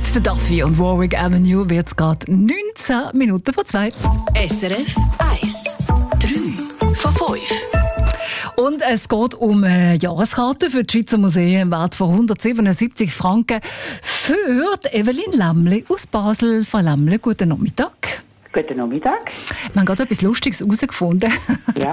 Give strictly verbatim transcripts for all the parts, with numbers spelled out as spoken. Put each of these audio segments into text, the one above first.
Der Duffy und Warwick Avenue wird gerade neunzehn Minuten vor zwei. S R F eins. drei von fünf. Und es geht um eine Jahreskarte für die Schweizer Museen im Wert von hundertsiebenundsiebzig Franken für Evelyn Lämmli aus Basel. Frau Lämmli, guten Nachmittag. Guten Nachmittag. Wir haben gerade etwas Lustiges herausgefunden. Ja,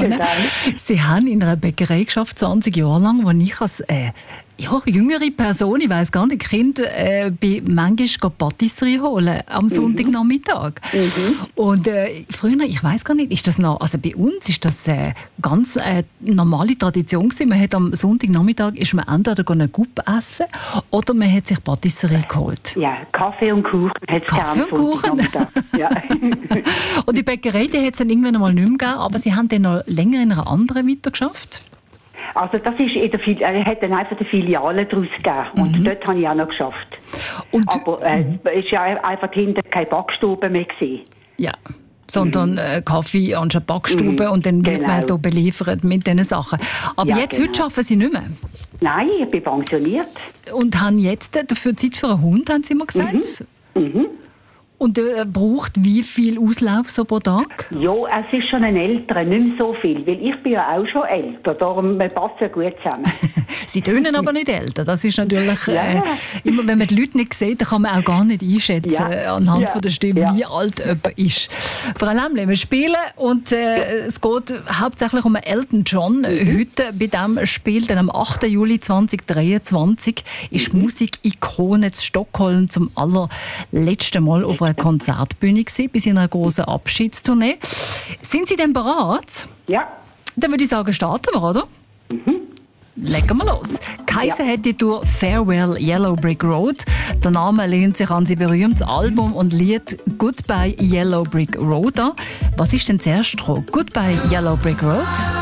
Sie haben in einer Bäckerei geschafft, zwanzig Jahre lang, wo ich als äh, ja, jüngere Person, ich weiss gar nicht, Kind, äh, bin manchmal Patisserie holen am mhm. Sonntagnachmittag. Mhm. Und äh, früher, ich weiss gar nicht, ist das noch, also bei uns ist das äh, ganz äh, normale Tradition gewesen. Man hat am Sonntagnachmittag ist man entweder einen Gupp essen oder man hat sich Patisserie geholt. Ja, Kaffee und Kuchen hat es Kaffee und Kuchen? Ja. Und die Bäckerei, die hat es dann irgendwann einmal nicht mehr gegeben, aber Sie haben dann noch länger in einer anderen weitergeschafft? Also das ist in der Fili- er hat dann einfach die Filiale daraus gegeben und mhm. dort habe ich auch noch geschafft. Und, aber äh, mhm. es war ja einfach hinter keine Backstube mehr gewesen. Ja, sondern mhm. äh, Kaffee und eine Backstube mhm. und dann wird genau. man hier beliefert mit diesen Sachen. Aber ja, jetzt, genau. heute arbeiten Sie nicht mehr? Nein, ich bin pensioniert. Und haben jetzt dafür Zeit für einen Hund, haben Sie mir gesagt? Mhm. Mhm. Und er braucht wie viel Auslauf so pro Tag? Ja, es ist schon ein älterer, nicht mehr so viel, weil ich bin ja auch schon älter, darum wir passen gut zusammen. Sie tönen aber nicht älter, das ist natürlich, ja. äh, immer wenn man die Leute nicht sieht, dann kann man auch gar nicht einschätzen, ja. anhand ja. von der Stimme, ja. wie alt jemand ist. Frau Lämmli, wir spielen und äh, ja. es geht hauptsächlich um Elton John. Mhm. Heute bei diesem Spiel, dann am achten Juli zweitausenddreiundzwanzig, ist mhm. Musikikone zu Stockholm zum allerletzten Mal auf einer Konzertbühne gewesen, bei seiner grossen Abschiedstournee. Sind Sie denn bereit? Ja. Dann würde ich sagen, starten wir, oder? Mhm. Legen wir los. Kaiser ja. hätte durch Farewell Yellow Brick Road. Der Name lehnt sich an sein berühmtes Album und Lied Goodbye Yellow Brick Road an. Was ist denn zuerst dran? Goodbye Yellow Brick Road?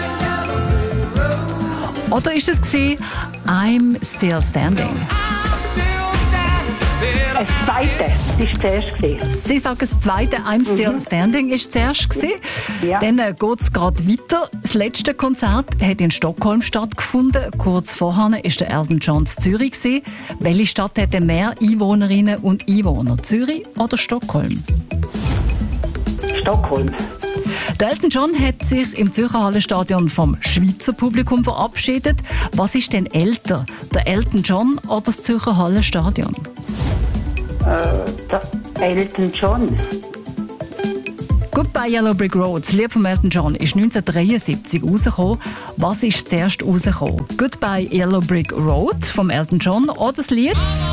Oder ist es gewesen, I'm Still Standing? Das Zweite war zuerst. Sie sagen, das Zweite, I'm Still mhm. Standing, war zuerst. Ja. Dann äh, geht es gerade weiter. Das letzte Konzert hat in Stockholm stattgefunden. Kurz vorher war der Elton John in Zürich. Welche Stadt hatte mehr Einwohnerinnen und Einwohner? Zürich oder Stockholm? Stockholm. Der Elton John hat sich im Zürcher Hallenstadion vom Schweizer Publikum verabschiedet. Was ist denn älter, der Elton John oder das Zürcher Hallenstadion? Der Elton John. Goodbye Yellow Brick Road, das Lied von Elton John, ist neunzehnhundertdreiundsiebzig rausgekommen. Was ist zuerst rausgekommen? Goodbye Yellow Brick Road von Elton John oder das Lied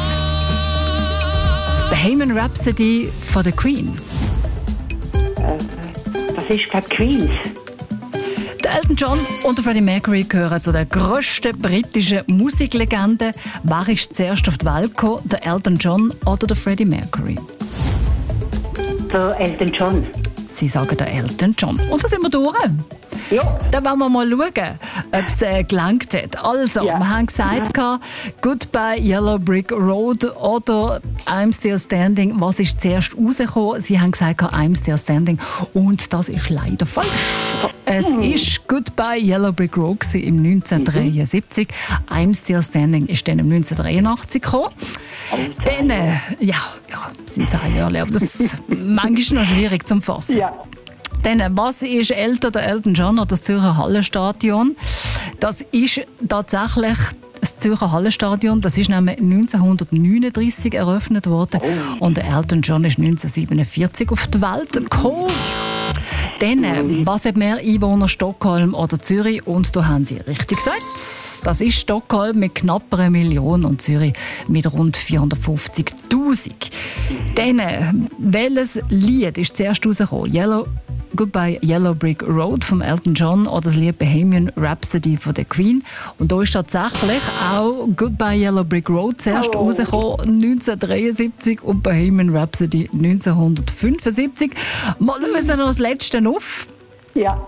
Bohemian Rhapsody von der Queen? Äh, das ist gerade Queen. Der Elton John und der Freddie Mercury gehören zu den grössten britischen Musiklegenden. Wer ist zuerst auf die Welt gekommen, der Elton John oder der Freddie Mercury? Der Elton John. Sie sagen der Elton John. Und da sind wir durch. Ja. Dann wollen wir mal schauen, ob es äh, gelangt hat. Also, ja. wir haben gesagt, ja. Goodbye Yellow Brick Road oder I'm Still Standing. Was ist zuerst rausgekommen? Sie haben gesagt, I'm Still Standing. Und das ist leider falsch. Es war hm. Goodbye Yellow Brick Road im neunzehnhundertdreiundsiebzig. Mhm. I'm Still Standing ist dann im neunzehnhundertdreiundachtzig gekommen. Dann, äh, ja, ja, sind zehn Jahre, aber das ist manchmal noch schwierig zu fassen. Ja. Dann, was ist älter, der Elton John oder das Zürcher Hallenstadion? Das ist tatsächlich das Zürcher Hallenstadion. Das ist nämlich neunzehnhundertneununddreißig eröffnet worden. Oh. Und der Elton John ist neunzehnhundertsiebenundvierzig auf die Welt gekommen. Dann, was hat mehr Einwohner, Stockholm oder Zürich? Und da haben Sie richtig gesagt. Das ist Stockholm mit knapp einer Million und Zürich mit rund vierhundertfünfzigtausend. Dann, welches Lied ist zuerst rausgekommen? Yellow Goodbye Yellow Brick Road von Elton John oder das Lied Bohemian Rhapsody von der Queen. Und da ist tatsächlich auch Goodbye Yellow Brick Road zuerst oh. rausgekommen, neunzehnhundertdreiundsiebzig und Bohemian Rhapsody neunzehnhundertfünfundsiebzig. Mal lösen wir das letzte auf. Ja.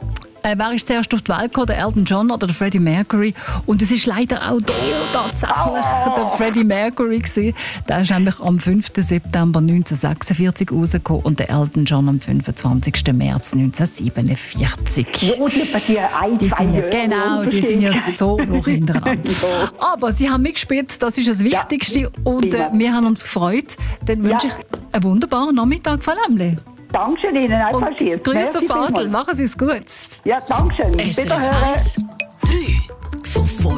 Äh, wer ist zuerst auf die Welt gekommen, der Elton John oder der Freddie Mercury? Und es ist leider auch der tatsächlich oh. der Freddie Mercury gewesen. Der ist nämlich am fünften September neunzehnhundertsechsundvierzig rausgekommen und der Elton John am fünfundzwanzigsten März neunzehnhundertsiebenundvierzig. Ja, die, die, ein, die sind ja, genau, die sind ja so noch hintereinander. Ja. Aber sie haben mitgespielt, das ist das Wichtigste. Ja. Und äh, wir haben uns gefreut. Dann wünsche ja. ich einen wunderbaren Nachmittag, Frau Lämmli. Dankeschön Ihnen, auch passiert. Grüße auf Basel, machen Sie es gut. Ja, Dankeschön. Wiederhören. drei von fünf.